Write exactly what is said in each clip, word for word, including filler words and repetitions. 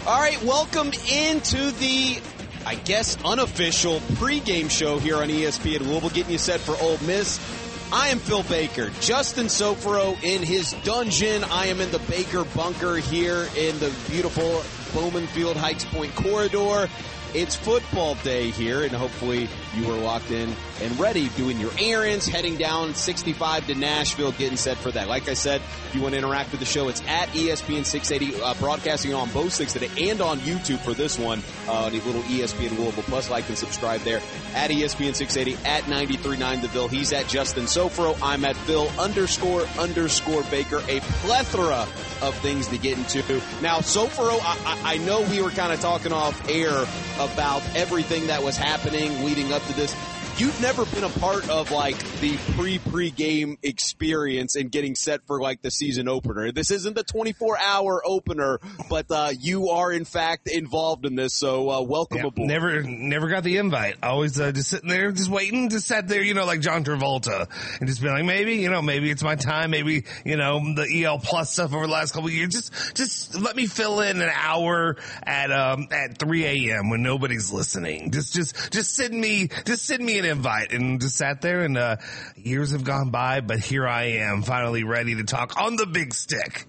All right, welcome into the, I guess, unofficial pregame show here on E S P N Louisville, getting you set for Ole Miss. I am Phil Baker. Justin Soforo in his dungeon. I am in the Baker bunker here in the beautiful Bowman Field Heights Point corridor. It's football day here, and hopefully you are locked in and ready, doing your errands, heading down sixty-five to Nashville, getting set for that. Like I said, if you want to interact with the show, it's at E S P N six eighty, uh, broadcasting on both six today and on YouTube for this one. Uh, the little E S P N Louisville Plus, like and subscribe there at E S P N six eighty, at ninety-three point nine DeVille. He's at Justin Soforo. I'm at Phil underscore underscore Baker. A plethora of things to get into. Now, Soforo, I, I know we were kind of talking off air about everything that was happening leading up to this. You've never been a part of, like, the pre-pre-game experience and getting set for, like, the season opener. This isn't the twenty-four hour opener, but uh, you are, in fact, involved in this, so uh, welcome yeah, aboard. Never never got the invite. Always uh, just sitting there, just waiting, just sat there, you know, like John Travolta, and just be like, maybe, you know, maybe it's my time, maybe, you know, the E L Plus stuff over the last couple of years. Just just let me fill in an hour at um at three a.m. when nobody's listening. Just, just, just send me, just send me an invite, and just sat there, and uh years have gone by, but here I am, finally ready to talk on the big stick.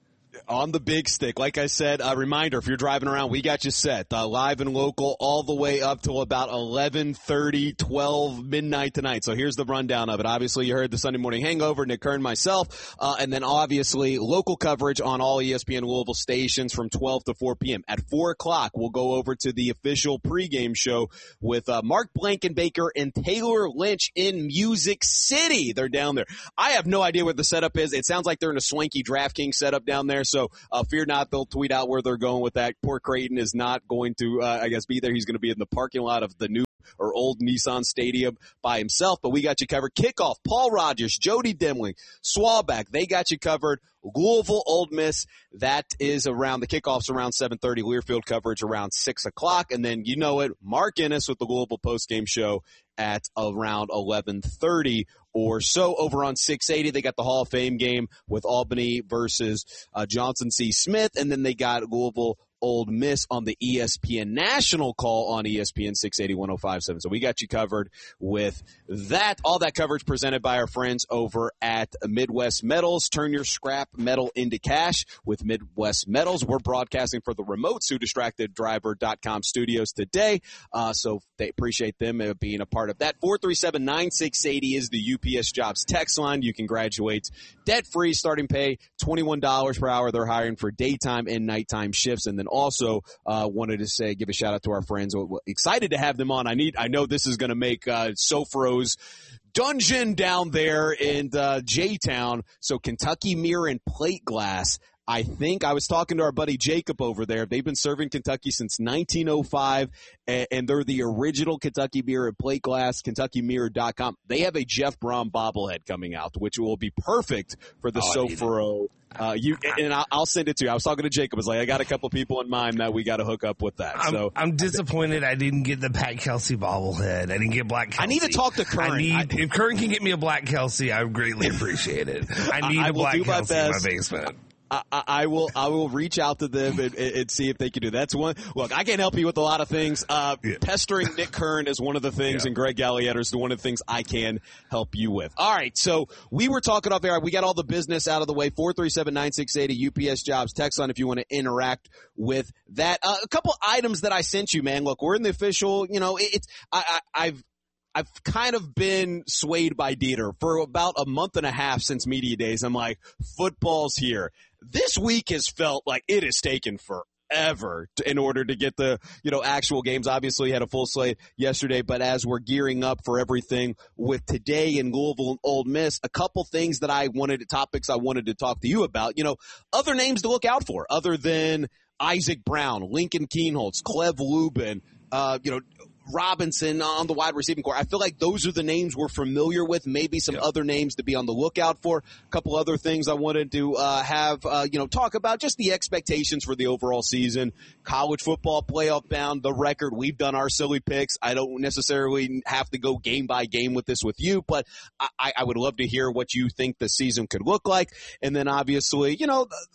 On the big stick. Like I said, a reminder, if you're driving around, we got you set. Uh, live and local all the way up till about eleven thirty, twelve, midnight tonight. So here's the rundown of it. Obviously, you heard the Sunday Morning Hangover, Nick Kern, myself, uh, and then obviously local coverage on all E S P N Louisville stations from twelve to four p.m. At four o'clock, we'll go over to the official pregame show with uh, Mark Blankenbaker and Taylor Lynch in Music City. They're down there. I have no idea what the setup is. It sounds like they're in a swanky DraftKings setup down there. So So uh, fear not, they'll tweet out where they're going with that. Poor Creighton is not going to, uh, I guess, be there. He's going to be in the parking lot of the new or old Nissan Stadium by himself, but we got you covered. Kickoff, Paul Rogers, Jody Demling, Swaback, they got you covered. Louisville, Ole Miss, that is around, the kickoff's around seven thirty, Learfield coverage around six o'clock, and then you know it, Mark Ennis with the Louisville postgame show at around eleven thirty or so. Over on six eighty, they got the Hall of Fame game with Albany versus uh, Johnson C. Smith, and then they got Louisville Ole Miss on the E S P N national call on E S P N six eighty, one oh five point seven. So we got you covered with that. All that coverage presented by our friends over at Midwest Metals. Turn your scrap metal into cash with Midwest Metals. We're broadcasting for the remote Sue Distracted Driver dot com studios today. Uh, so they appreciate them being a part of that. four three seven, nine six eight zero is the U P S Jobs text line. You can graduate debt-free, starting pay twenty-one dollars per hour. They're hiring for daytime and nighttime shifts. And then also uh, wanted to say, give a shout out to our friends. Excited to have them on. I need, I know this is going to make uh, Soforo's dungeon down there in uh, J-Town. So Kentucky Mirror and Plate Glass. I think I was talking to our buddy Jacob over there. They've been serving Kentucky since nineteen oh five, and, and they're the original Kentucky Mirror and Plate Glass, Kentucky Mirror dot com. They have a Jeff Brom bobblehead coming out, which will be perfect for the oh, Soforo. Uh, you and I'll, I'll send it to you. I was talking to Jacob. I was like, I got a couple people in mind that we got to hook up with that. I'm, so I'm disappointed I didn't get the Pat Kelsey bobblehead. I didn't get Black Kelsey. I need to talk to Kern. I need, I, if Kern can get me a Black Kelsey, I would greatly appreciate it. I need I, I a Black Kelsey in my basement. I, I will I will reach out to them and, and see if they can do that. That's one. Look, I can't help you with a lot of things. Uh, yeah. Pestering Nick Kern is one of the things, yeah. and Greg Gallietter is one of the things I can help you with. All right, so we were talking off air. We got all the business out of the way. four three seven, nine six eight zero U P S Jobs text on if you want to interact with that. Uh, a couple items that I sent you, man. Look, we're in the official. You know, it, it's I, I, I've. I've kind of been swayed by Dieter for about a month and a half since media days. I'm like, football's here. This week has felt like it has taken forever to, in order to get the, you know, actual games. Obviously, had a full slate yesterday, but as we're gearing up for everything with today in Louisville and Ole Miss, a couple things that I wanted, topics I wanted to talk to you about, you know, other names to look out for other than Isaac Brown, Lincoln Kienholz, Clev Lubin, uh, you know, Robinson on the wide receiving core. I feel like those are the names we're familiar with. Maybe some yeah. other names to be on the lookout for. A couple other things I wanted to uh, have, uh, you know, talk about just the expectations for the overall season. College football playoff bound, the record. We've done our silly picks. I don't necessarily have to go game by game with this with you, but I, I would love to hear what you think the season could look like. And then obviously, you know,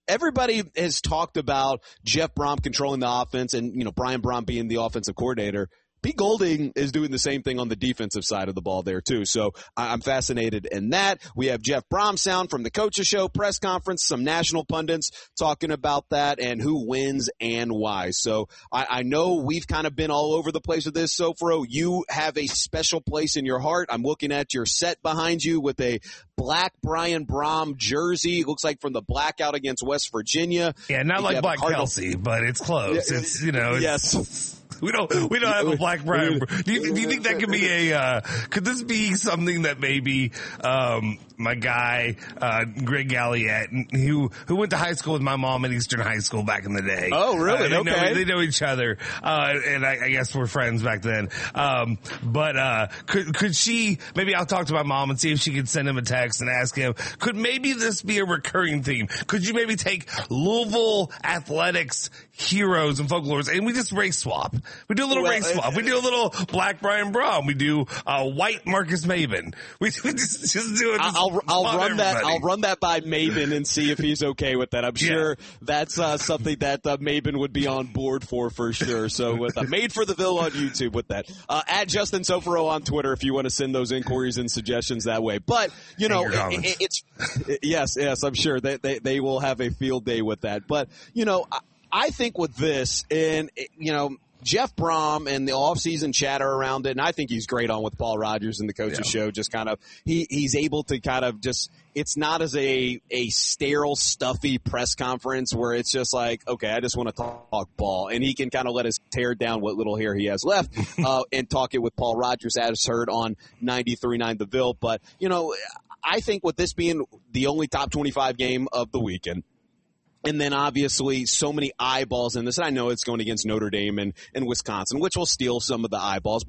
everybody has talked about Jeff Brom controlling the offense and, you know, Brian Brom being the offensive coordinator. Pete Golding is doing the same thing on the defensive side of the ball there, too. So I'm fascinated in that. We have Jeff Brom sound from the Coaches Show press conference, some national pundits talking about that and who wins and why. So I, I know we've kind of been all over the place with this, Sofro. You have a special place in your heart. I'm looking at your set behind you with a black Brian Brom jersey. It looks like from the blackout against West Virginia. Yeah, not you like Black Kelsey, but it's close. Yeah, it's, you know. It's, yes. We don't, we don't have a black Brian. Do you, do you think that could be a, uh, could this be something that maybe, um, my guy, uh, Greg Galliette, who, who went to high school with my mom at Eastern High School back in the day. Oh, really? Uh, they okay. Know, they know each other. Uh, and I, I guess we're friends back then. Um, but, uh, could, could she, maybe I'll talk to my mom and see if she could send him a text and ask him, could maybe this be a recurring theme? Could you maybe take Louisville athletics heroes and folklores and we just race swap? We do a little well, race swap. We do a little black Brian Brom. We do uh, white Marcus Maven. We, we just, just do it. I'll, I'll run everybody. that. I'll run that by Maven and see if he's okay with that. I'm sure yeah. that's uh, something that uh, Maven would be on board for for sure. So with uh, Made for the Ville on YouTube with that. Uh, at Justin Sofro on Twitter if you want to send those inquiries and suggestions that way. But you know, it, it, it's it, yes, yes. I'm sure they, they they will have a field day with that. But you know, I, I think with this, and you know. Jeff Brom and the offseason chatter around it, and I think he's great on with Paul Rogers and the Coaches yeah. Show. Just kind of, he he's able to kind of just, it's not as a a sterile, stuffy press conference where it's just like, okay, I just want to talk, talk ball, and he can kind of let us tear down what little hair he has left uh, and talk it with Paul Rogers, as heard on ninety-three point nine The Ville. But you know, I think with this being the only top twenty-five game of the weekend. And then obviously so many eyeballs in this. And I know it's going against Notre Dame and, and Wisconsin, which will steal some of the eyeballs.